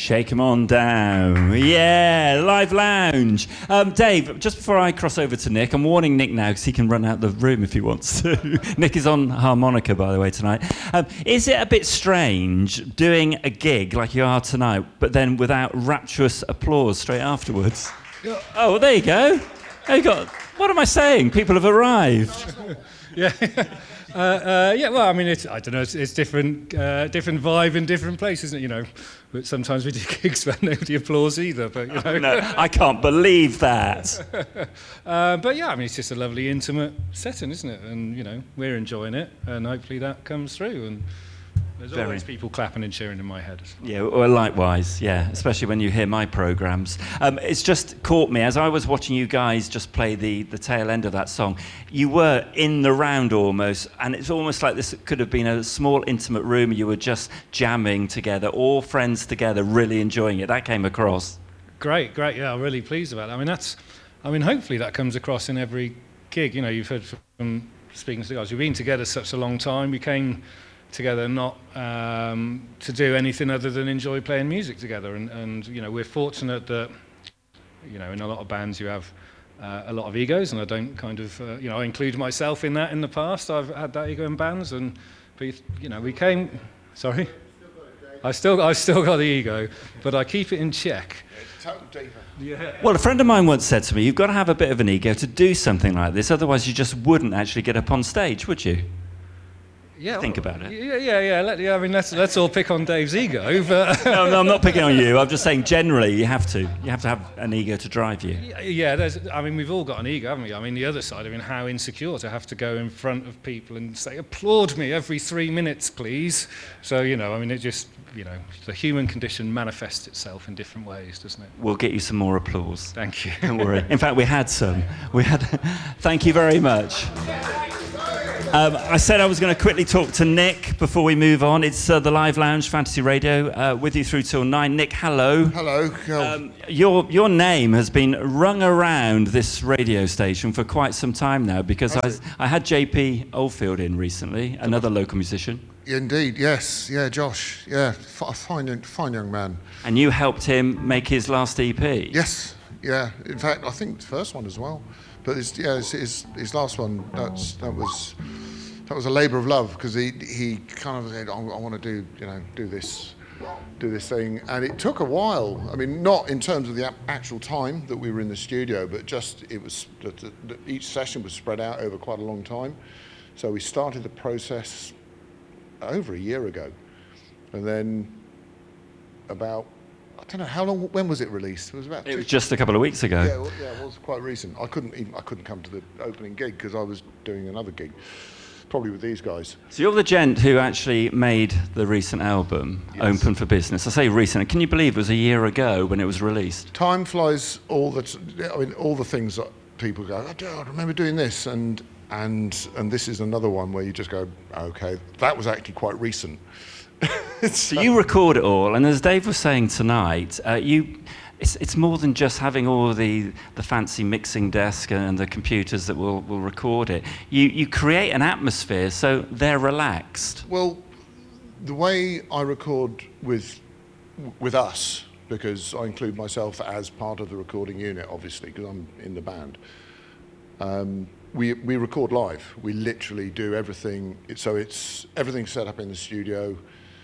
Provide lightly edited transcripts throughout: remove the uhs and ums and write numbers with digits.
Shake 'em on down. Yeah, live lounge. Dave, just before I cross over to Nick, I'm warning Nick now because he can run out the room if he wants to. Nick is on harmonica, by the way, tonight. Is it a bit strange doing a gig like you are tonight, but then without rapturous applause straight afterwards? Oh, well, there you go. What am I saying? People have arrived. Yeah. Well, I mean, I don't know. It's different vibe in different places, isn't it? You know, but sometimes we do gigs where nobody applauds either. But you know, no, I can't believe that. But yeah, I mean, it's just a lovely, intimate setting, isn't it? And you know, we're enjoying it, and hopefully that comes through. And there's always people clapping and cheering in my head. Yeah, well, likewise, yeah, especially when you hear my programmes. It's just caught me, as I was watching you guys just play the tail end of that song, you were in the round almost, and it's almost like this could have been a small, intimate room, you were just jamming together, all friends together, really enjoying it. That came across. Great, yeah, I'm really pleased about that. I mean, hopefully that comes across in every gig. You know, you've heard from speaking to the guys, we've been together such a long time, we came together not to do anything other than enjoy playing music together, and you know, we're fortunate that, you know, in a lot of bands you have a lot of egos, and I don't you know, I include myself in that. In the past I've had that ego in bands, but you know, we came, sorry? I still got the ego, but I keep it in check. Yeah. Well, a friend of mine once said to me, you've got to have a bit of an ego to do something like this, otherwise you just wouldn't actually get up on stage, would you? Yeah, think about it. Yeah. I mean, let's all pick on Dave's ego. But no, I'm not picking on you. I'm just saying generally you have to have an ego to drive you. Yeah. I mean, we've all got an ego, haven't we? I mean, the other side. I mean, how insecure to have to go in front of people and say, "Applaud me every 3 minutes, please." So you know, I mean, it just, you know, the human condition manifests itself in different ways, doesn't it? We'll get you some more applause. Thank you. Don't worry. In fact, we had some. Thank you very much. I said I was going to quickly talk to Nick before we move on. It's the Live Lounge Fantasy Radio with you through till 9. Nick, hello. Hello. Your name has been rung around this radio station for quite some time now, because I had JP Oldfield in recently, another local musician. Indeed, yes. Yeah, Josh. Yeah, fine young man. And you helped him make his last EP. Yes. Yeah. In fact, I think the first one as well. But his last one, that was a labour of love, because he kind of said, I want to do this thing, and it took a while. I mean, not in terms of the actual time that we were in the studio, but just it was each session was spread out over quite a long time. So we started the process over a year ago, and then about, I don't know how long. When was it released? It was just a couple of weeks ago. Yeah, it was quite recent. I couldn't come to the opening gig because I was doing another gig, probably with these guys. So you're the gent who actually made the recent album, yes. Open for Business. I say recent. Can you believe it was a year ago when it was released? Time flies. All the things that people go, I remember doing this, and this is another one where you just go, okay, that was actually quite recent. So you record it all, and as Dave was saying tonight, it's more than just having all the fancy mixing desk and the computers that will record it. You create an atmosphere so they're relaxed. Well, the way I record with us, because I include myself as part of the recording unit, obviously, because I'm in the band. We record live. We literally do everything. So everything's set up in the studio.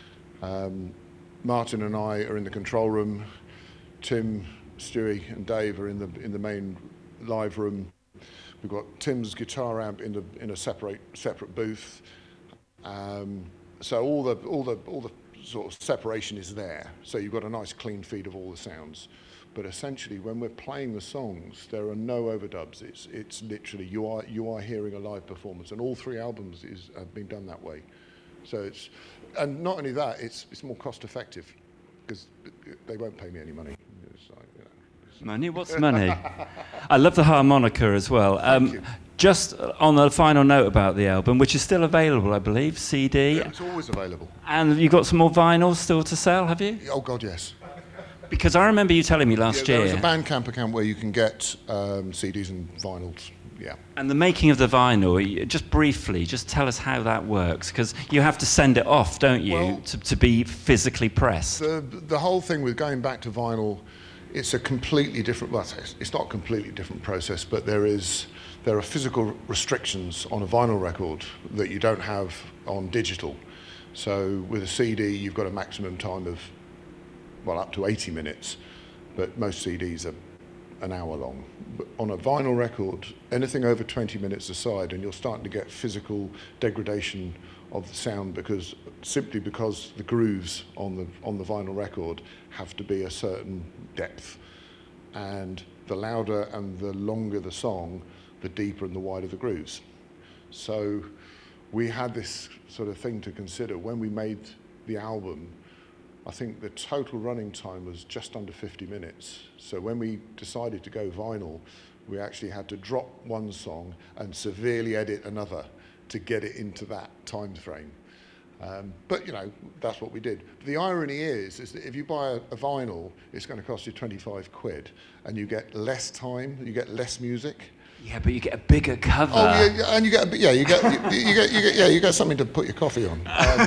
Martin and I are in the control room. Tim, Stewie, and Dave are in the main live room. We've got Tim's guitar amp in a separate booth. So all the sort of separation is there. So you've got a nice clean feed of all the sounds. But essentially, when we're playing the songs, there are no overdubs. It's literally you are hearing a live performance, and all 3 albums have been done that way. So and not only that, it's more cost effective, because they won't pay me any money. It's like, money? What's money? I love the harmonica as well. Just on the final note about the album, which is still available, I believe, CD. Yeah, it's always available. And you've got some more vinyls still to sell, have you? Oh God, yes. Because I remember you telling me last year. There is a Bandcamp account where you can get CDs and vinyls Yeah. And the making of the vinyl, just briefly, just tell us how that works, because you have to send it off, don't you, Well, to be physically pressed? The whole thing with going back to vinyl, it's a completely different, well, it's not a completely different process, but there are physical restrictions on a vinyl record that you don't have on digital. So with a CD, you've got a maximum time of, well, up to 80 minutes, but most CDs are an hour long. But on a vinyl record, anything over 20 minutes aside, and you're starting to get physical degradation of the sound simply because the grooves on the vinyl record have to be a certain depth. And the louder and the longer the song, the deeper and the wider the grooves. So we had this sort of thing to consider when we made the album. I think the total running time was just under 50 minutes. So when we decided to go vinyl, we actually had to drop one song and severely edit another to get it into that time frame. But, you know, that's what we did. The irony is that if you buy a vinyl, it's going to cost you 25 quid, and you get less time, you get less music. Yeah, but you get a bigger cover. Oh, yeah, and you get something to put your coffee on.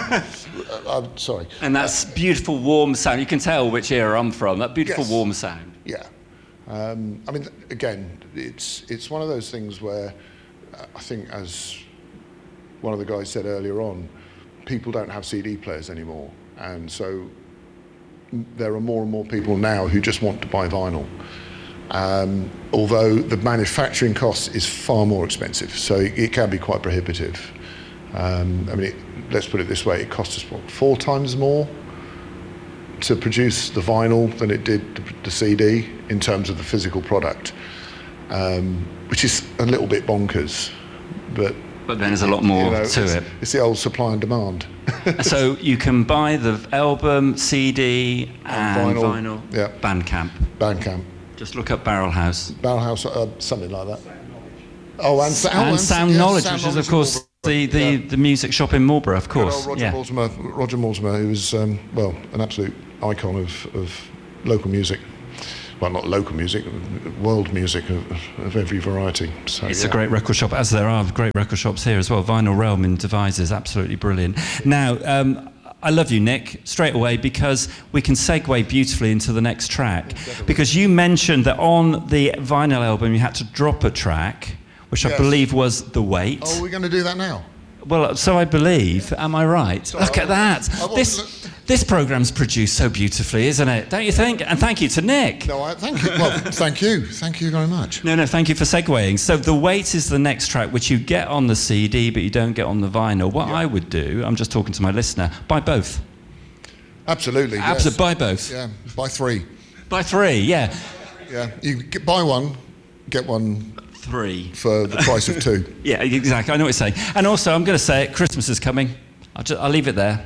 I'm sorry. And that's beautiful, warm sound. You can tell which era I'm from. That beautiful, Yes. warm sound. Yeah. I mean, again, it's one of those things where I think, as one of the guys said earlier on, people don't have CD players anymore, and so there are more and more people now who just want to buy vinyl. Although the manufacturing cost is far more expensive, so it can be quite prohibitive. I mean, let's put it this way, it costs us, 4 times more to produce the vinyl than it did the CD in terms of the physical product, which is a little bit bonkers, but then there's a lot more to it. It's the old supply and demand. So you can buy the album, CD, and vinyl. Yeah. Bandcamp. Just look up Barrel House. Barrel House, something like that. Oh, and Sound Knowledge, which is, of course, the music shop in Marlborough, of course. Roger Mortimer, who was, an absolute icon of local music. Well, not local music, world music of every variety. So, it's a great record shop, as there are great record shops here as well. Vinyl Realm in Devizes, absolutely brilliant. Now, I love you, Nick, straight away, because we can segue beautifully into the next track. Because you mentioned that on the vinyl album you had to drop a track, which I believe was The Wait. Oh, we're going to do that now? Well, so I believe. Am I right? Sorry, Look at that. This programme's produced so beautifully, isn't it? Don't you think? And thank you to Nick. No, thank you. Well, thank you. Thank you very much. No, thank you for segueing. So The Wait is the next track, which you get on the CD, but you don't get on the vinyl. What I would do, I'm just talking to my listener, buy both. Absolutely. Absolutely, buy both. Yeah, buy 3. Buy 3, yeah. Yeah, buy one, get one. 3 for the price of 2. Yeah, exactly. I know what you're saying. And also, I'm going to say it, Christmas is coming. I'll leave it there.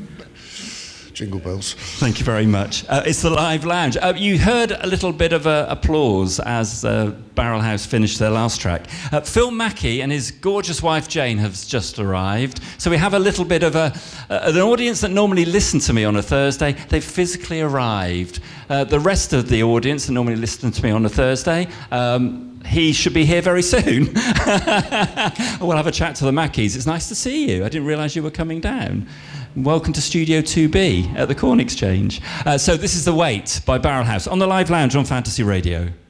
Jingle bells. Thank you very much. It's the Live Lounge. You heard a little bit of applause as Barrel House finished their last track. Phil Mackey and his gorgeous wife Jane have just arrived. So we have a little bit of an audience that normally listen to me on a Thursday. They've physically arrived. The rest of the audience that normally listen to me on a Thursday, he should be here very soon. We'll have a chat to the Mackeys. It's nice to see you. I didn't realise you were coming down. Welcome to Studio 2B at the Corn Exchange. So this is The Wait by Barrel House on the Live Lounge on Fantasy Radio.